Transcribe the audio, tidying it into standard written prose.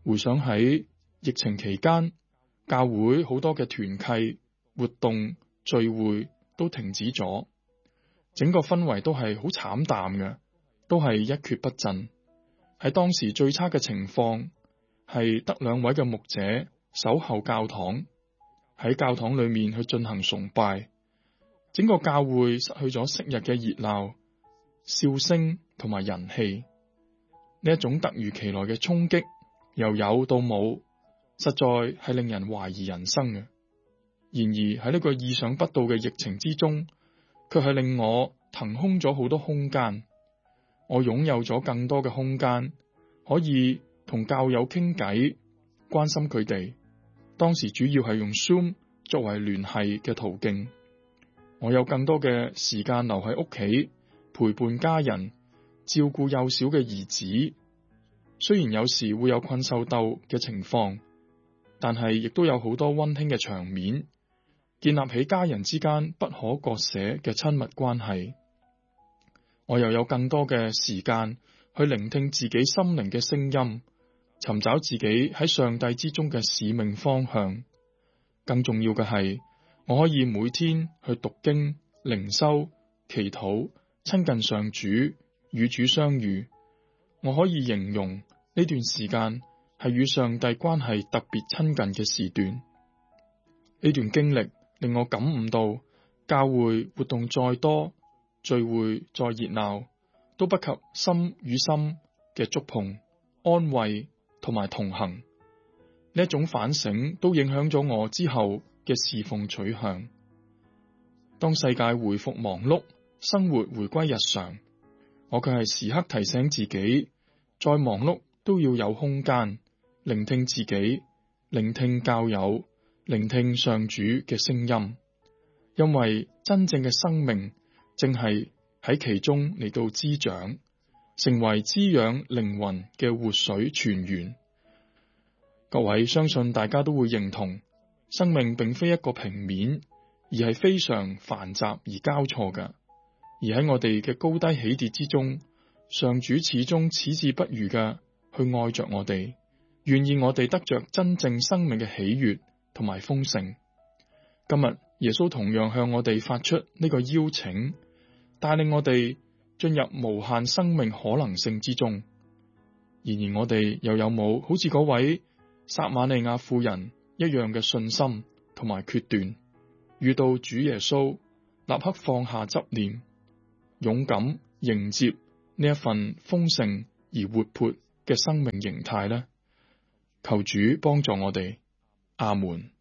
回想喺疫情期間，教會好多嘅團契、活動、聚會都停止咗，整個氛圍都係好慘淡嘅，都係一蹶不振。喺當時最差嘅情況係得2位嘅牧者守候教堂，喺教堂裏面去進行崇拜，整個教會失去咗昔日嘅熱鬧、笑聲同埋人氣。呢一種突如其來嘅衝擊，由有到冇，實在係令人懷疑人生嘅。然而喺呢個意想不到嘅疫情之中，卻係令我騰空咗好多空間。我擁有咗更多嘅空間，可以同教友傾偈，關心佢哋。當時主要係用 Zoom 作為聯繫嘅途徑。我有更多嘅時間留喺屋企，陪伴家人，照顧幼小嘅兒子。雖然有時會有困獸鬥嘅情況，但係亦都有好多溫馨嘅場面，建立起家人之間不可割捨嘅親密關係。我又有更多嘅時間去聆聽自己心靈嘅聲音，尋找自己喺上帝之中嘅使命方向。更重要嘅係，我可以每天去讀經、靈修、祈禱、親近上主，與主相遇。我可以形容呢段時間係與上帝關係特別親近嘅時段。呢段經歷令我感悟到，教會活動再多，聚會再熱鬧，都不及心與心嘅觸碰、安慰同埋同行。呢一種反省都影響咗我之後嘅侍奉取向。當世界回復忙碌，生活回歸日常，我卻係時刻提醒自己，再忙碌都要有空間聆聽自己，聆聽教友，聆聽上主嘅聲音。因為真正嘅生命正係喺其中嚟到滋長，成為滋養靈魂嘅活水泉源。各位，相信大家都會認同，生命並非一個平面，而係非常繁雜而交錯嘅。而喺我哋嘅高低起跌之中，上主始終矢志不渝嘅去愛着我哋，願意我哋得着真正生命嘅喜悅同埋豐盛。今日耶穌同樣向我哋發出呢個邀請，帶領我哋進入無限生命可能性之中。然而我哋又有冇好似嗰位撒瑪利亞婦人一樣嘅信心同埋決斷，遇到主耶穌立刻放下執念，勇敢迎接呢一份豐盛而活潑嘅生命形態呢？求主幫助我哋，阿門。